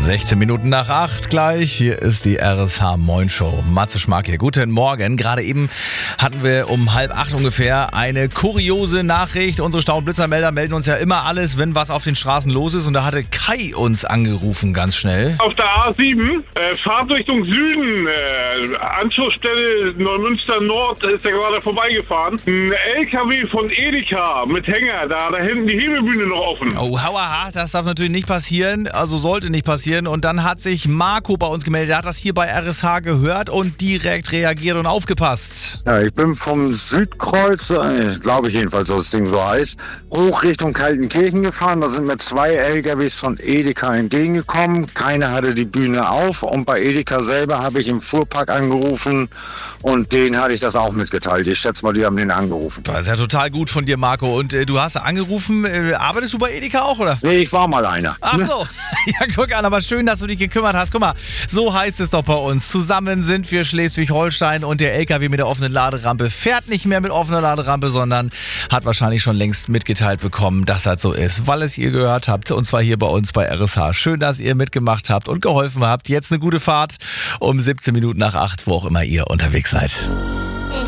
16 Minuten nach 8 gleich. Hier ist die RSH Moin Show. Matze Schmack hier. Guten Morgen. Gerade eben hatten wir um 7:30 ungefähr eine kuriose Nachricht. Unsere Stau- und Blitzermelder melden uns ja immer alles, wenn was auf den Straßen los ist. Und da hatte Kai uns angerufen, ganz schnell. Auf der A7, Fahrtrichtung Süden, Anschlussstelle Neumünster Nord, ist er gerade vorbeigefahren. Ein LKW von Edeka mit Hänger, da hinten die Hebebühne noch offen. Oh, hauaha, das darf natürlich nicht passieren, also sollte nicht passieren. Und dann hat sich Marco bei uns gemeldet, der hat das hier bei RSH gehört und direkt reagiert und aufgepasst. Ja, ich bin vom Südkreuz, glaube ich jedenfalls, dass das Ding so heißt, hoch Richtung Kaltenkirchen gefahren. Da sind mir 2 LKWs von Edeka entgegengekommen. Keiner hatte die Bühne auf und bei Edeka selber habe ich im Fuhrpark angerufen und denen hatte ich das auch mitgeteilt. Ich schätze mal, die haben den angerufen. Das ist ja total gut von dir, Marco. Und du hast angerufen, arbeitest du bei Edeka auch, oder? Nee, ich war mal einer. Ach so, ja guck an, aber schön, dass du dich gekümmert hast. Guck mal, so heißt es doch bei uns. Zusammen sind wir Schleswig-Holstein und der LKW mit der offenen Laderampe fährt nicht mehr mit offener Laderampe, sondern hat wahrscheinlich schon längst mitgeteilt bekommen, dass das so ist, weil es ihr gehört habt und zwar hier bei uns bei RSH. Schön, dass ihr mitgemacht habt und geholfen habt. Jetzt eine gute Fahrt um 17 Minuten nach 8, wo auch immer ihr unterwegs seid.